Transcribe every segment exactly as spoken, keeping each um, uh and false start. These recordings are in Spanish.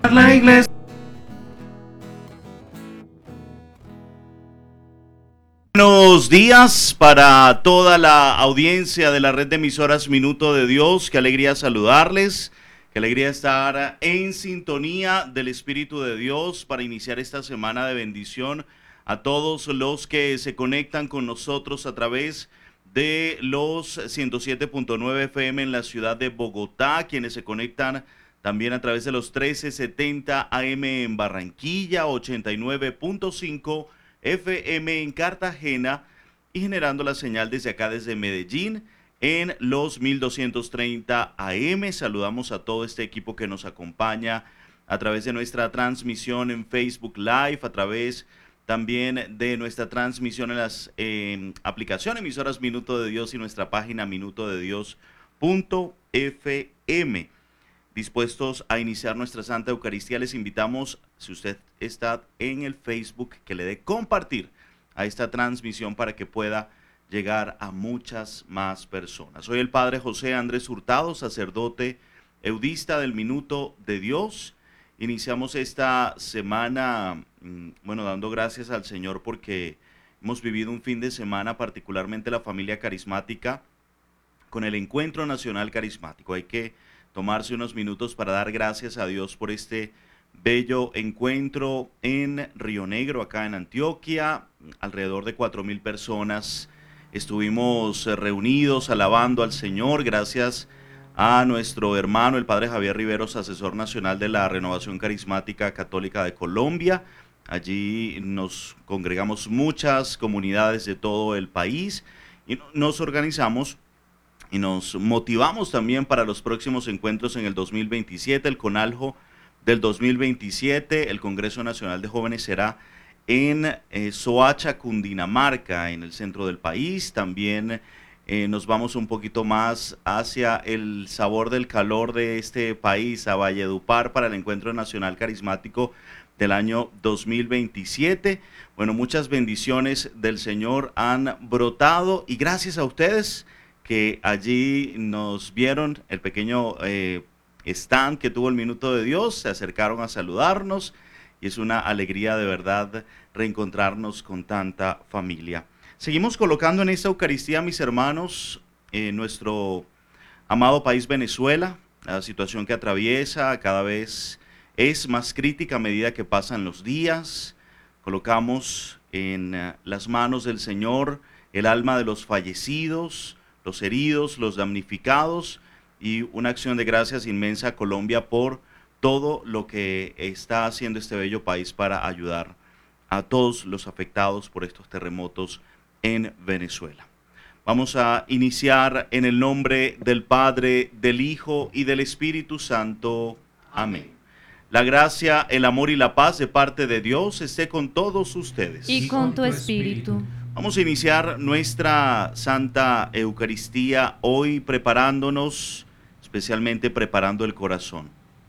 La iglesia. Buenos días para toda la audiencia de la red de emisoras Minuto de Dios. Qué alegría saludarles, qué alegría estar en sintonía del Espíritu de Dios para iniciar esta semana de bendición a todos los que se conectan con nosotros a través de los ciento siete punto nueve F M en la ciudad de Bogotá, quienes se conectan también a través de los trece setenta A M en Barranquilla, ochenta y nueve punto cinco F M en Cartagena y generando la señal desde acá, desde Medellín, en los mil doscientos treinta A M. Saludamos a todo este equipo que nos acompaña a través de nuestra transmisión en Facebook Live, a través también de nuestra transmisión en las eh, aplicaciones emisoras Minuto de Dios y nuestra página minuto de dios punto F M. Dispuestos a iniciar nuestra Santa Eucaristía, les invitamos, si usted está en el Facebook, que le dé compartir a esta transmisión para que pueda llegar a muchas más personas. Soy el Padre José Andrés Hurtado, sacerdote eudista del Minuto de Dios. Iniciamos esta semana, bueno, dando gracias al Señor porque hemos vivido un fin de semana, particularmente la familia carismática, con el Encuentro Nacional Carismático. Hay que tomarse unos minutos para dar gracias a Dios por este bello encuentro en Río Negro, acá en Antioquia. Alrededor de cuatro mil personas estuvimos reunidos alabando al Señor, gracias a nuestro hermano, el Padre Javier Riveros, asesor nacional de la Renovación Carismática Católica de Colombia. Allí nos congregamos muchas comunidades de todo el país y nos organizamos y nos motivamos también para los próximos encuentros en el dos mil veintisiete, el CONALJO del dos mil veintisiete, el Congreso Nacional de Jóvenes será en eh, Soacha, Cundinamarca, en el centro del país. También eh, nos vamos un poquito más hacia el sabor del calor de este país, a Valledupar, para el Encuentro Nacional Carismático del año dos mil veintisiete. Bueno, muchas bendiciones del Señor han brotado y gracias a ustedes que allí nos vieron el pequeño eh, stand que tuvo el Minuto de Dios, se acercaron a saludarnos y es una alegría de verdad reencontrarnos con tanta familia. Seguimos colocando en esta Eucaristía, mis hermanos, eh, nuestro amado país Venezuela. La situación que atraviesa cada vez es más crítica a medida que pasan los días. Colocamos en uh, las manos del Señor el alma de los fallecidos, los heridos, los damnificados, y una acción de gracias inmensa a Colombia por todo lo que está haciendo este bello país para ayudar a todos los afectados por estos terremotos en Venezuela. Vamos a iniciar en el nombre del Padre, del Hijo y del Espíritu Santo. Amén. La gracia, el amor y la paz de parte de Dios esté con todos ustedes. Y con tu espíritu. Vamos a iniciar nuestra Santa Eucaristía hoy preparándonos, especialmente preparando el corazón.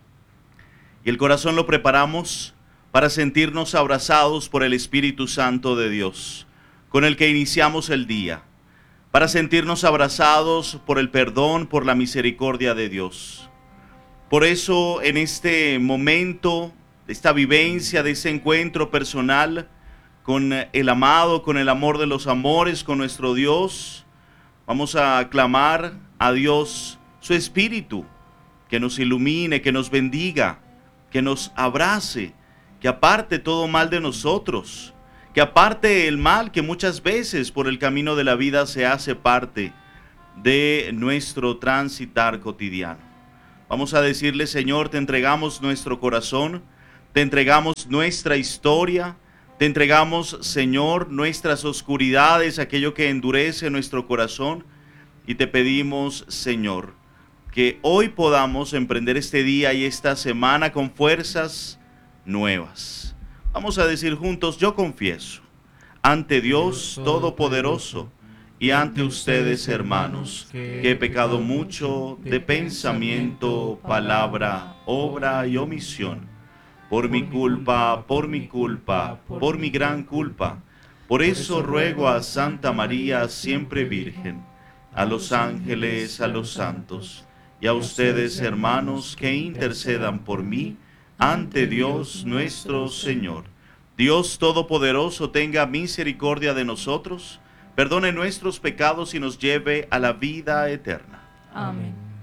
Y el corazón lo preparamos para sentirnos abrazados por el Espíritu Santo de Dios, con el que iniciamos el día, para sentirnos abrazados por el perdón, por la misericordia de Dios. Por eso, en este momento, esta vivencia de ese encuentro personal con el amado, con el amor de los amores, con nuestro Dios, vamos a clamar a Dios su Espíritu, que nos ilumine, que nos bendiga, que nos abrace, que aparte todo mal de nosotros, que aparte el mal que muchas veces por el camino de la vida se hace parte de nuestro transitar cotidiano. Vamos a decirle: Señor, te entregamos nuestro corazón, te entregamos nuestra historia, te entregamos, Señor, nuestras oscuridades, aquello que endurece nuestro corazón, y te pedimos, Señor, que hoy podamos emprender este día y esta semana con fuerzas nuevas. Vamos a decir juntos: yo confieso ante Dios Todopoderoso y ante ustedes, hermanos, que he pecado mucho de pensamiento, palabra, obra y omisión. Por mi culpa, por mi culpa, por mi gran culpa. Por eso ruego a Santa María, siempre Virgen, a los ángeles, a los santos, y a ustedes, hermanos, que intercedan por mí ante Dios nuestro Señor. Dios Todopoderoso tenga misericordia de nosotros, perdone nuestros pecados y nos lleve a la vida eterna. Amén.